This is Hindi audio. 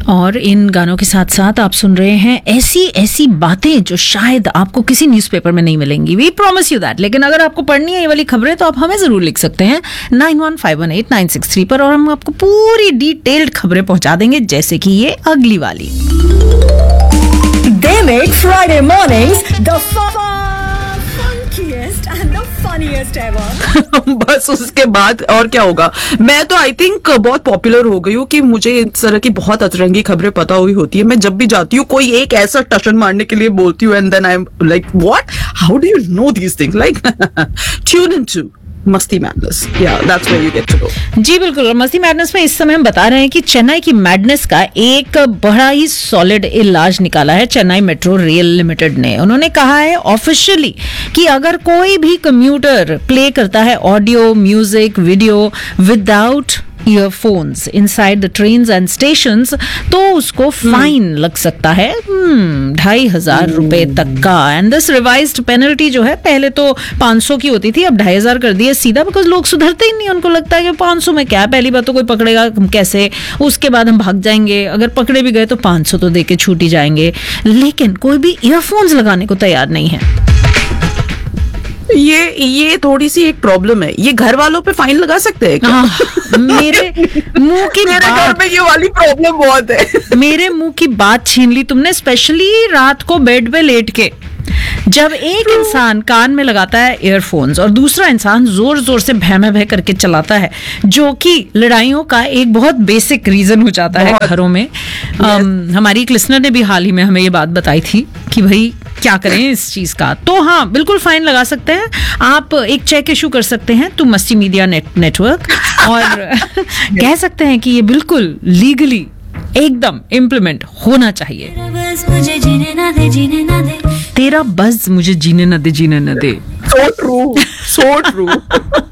और इन गानों के साथ साथ आप सुन रहे हैं ऐसी ऐसी बातें जो शायद आपको किसी न्यूज़पेपर में नहीं मिलेंगी. We promise you that. लेकिन अगर आपको पढ़नी है ये वाली खबरें तो आप हमें जरूर लिख सकते हैं 91518963 पर, और हम आपको पूरी डिटेल्ड खबरें पहुंचा देंगे, जैसे कि ये अगली वाली. They make Friday mornings the funkiest and the funniest ever. बस उसके बाद और क्या होगा. मैं तो आई थिंक बहुत पॉपुलर हो गई हूँ कि मुझे इस तरह की बहुत अतरंगी खबरें पता हुई होती है. मैं जब भी जाती हूँ कोई एक ऐसा टशन मारने के लिए बोलती हूँ, and then I am like what, how do you know these things, like tune into मस्ती मैडनेस. या that's where you get to know. जी बिल्कुल. मस्ती मैडनेस में इस समय हम बता रहे हैं कि चेन्नई की मैडनेस का एक बड़ा ही सॉलिड इलाज निकाला है चेन्नई मेट्रो रेल लिमिटेड ने. उन्होंने कहा है ऑफिशियली कि अगर कोई भी कम्यूटर प्ले करता है audio, music, video without earphones inside the trains and stations, तो उसको फाइन लग सकता है 2,500 रुपए तक का. एंड दिस रिवाइज्ड पेनल्टी जो है पहले तो 500 की होती थी, अब 2,500 कर दी है सीधा, बिकॉज लोग सुधरते ही नहीं. उनको लगता है कि 500 में क्या है, पहली बात तो कोई पकड़ेगा कैसे, उसके बाद हम भाग जाएंगे, अगर पकड़े भी गए तो 500 तो दे के छूट ही जाएंगे. लेकिन कोई भी ईयरफोन्स लगाने को तैयार नहीं है. ये थोड़ी सी एक प्रॉब्लम है. ये घर वालों पे फाइन लगा सकते हैं क्या? मेरे मुंह की मेरे घर में ये वाली प्रॉब्लम बहुत है. मेरे मुंह की बात छीन ली तुमने, स्पेशली रात को बेड पे लेट के. जब एक इंसान कान में लगाता है ईयरफोन्स और दूसरा इंसान जोर जोर से भय भय करके चलाता है, जो कि लड़ाइयों का एक बहुत बेसिक रीजन हो जाता है घरों में. हमारी एक लिसनर ने भी हाल ही में हमें ये बात बताई थी कि भाई क्या करें इस चीज का. तो हाँ, बिल्कुल फाइन लगा सकते हैं. आप एक चेक इशू कर सकते हैं टू मस्ती मीडिया नेटवर्क और कह सकते हैं कि ये बिल्कुल लीगली एकदम इम्प्लीमेंट होना चाहिए. तेरा बज़ मुझे जीने ना दे, जीने ना दे. So true.